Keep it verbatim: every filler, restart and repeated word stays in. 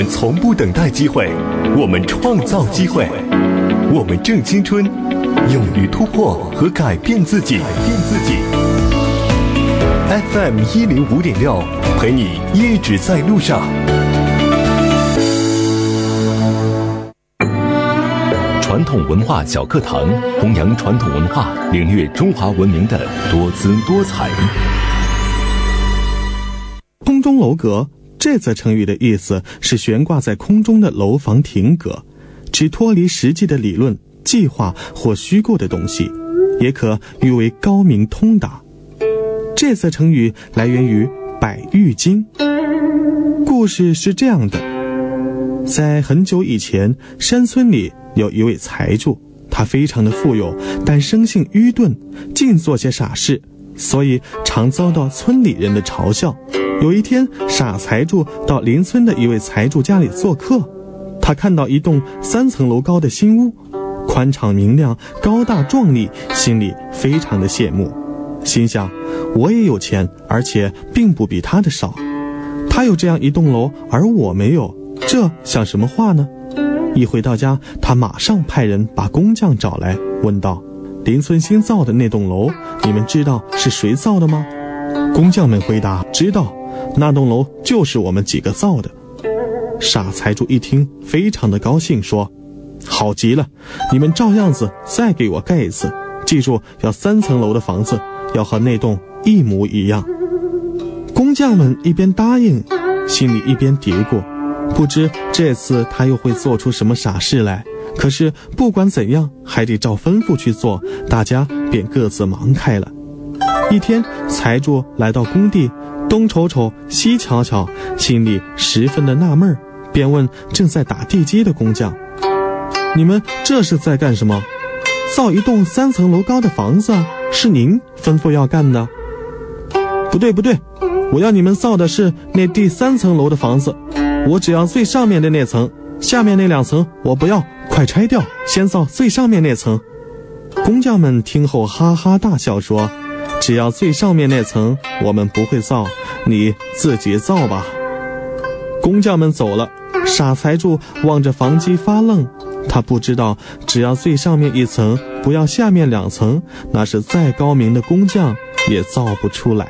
们从不等待机会，我们创造机会，我们正青春，勇于突破和改变自己。改变自己。F M 一零五点六，陪你一直在路上。传统文化小课堂，弘扬传统文化，领略中华文明的多姿多彩。 空中楼阁这则成语的意思是悬挂在空中的楼房亭阁，指脱离实际的理论、计划或虚构的东西，也可喻为高明通达。这则成语来源于《百喻经》。故事是这样的，在很久以前，山村里有一位财主，他非常的富有，但生性愚钝，尽做些傻事，所以常遭到村里人的嘲笑。有一天，傻财主到邻村的一位财主家里做客，他看到一栋三层楼高的新屋，宽敞明亮，高大壮丽，心里非常的羡慕，心想我也有钱，而且并不比他的少，他有这样一栋楼，而我没有，这像什么话呢？一回到家，他马上派人把工匠找来，问道：邻村新造的那栋楼，你们知道是谁造的吗？工匠们回答：知道，那栋楼就是我们几个造的。傻财主一听，非常的高兴，说：好极了，你们照样子再给我盖一次，记住要三层楼的房子，要和那栋一模一样。工匠们一边答应，心里一边嘀咕，不知这次他又会做出什么傻事来。可是不管怎样，还得照吩咐去做，大家便各自忙开了。一天，财主来到工地，东瞅瞅西瞧瞧，心里十分的纳闷，便问正在打地基的工匠：你们这是在干什么？造一栋三层楼高的房子，是您吩咐要干的？不对不对，我要你们造的是那第三层楼的房子，我只要最上面的那层，下面那两层我不要，快拆掉，先造最上面那层。工匠们听后哈哈大笑，说：只要最上面那层我们不会造，你自己造吧。工匠们走了，傻财主望着房基发愣，他不知道只要最上面一层，不要下面两层，那是再高明的工匠也造不出来。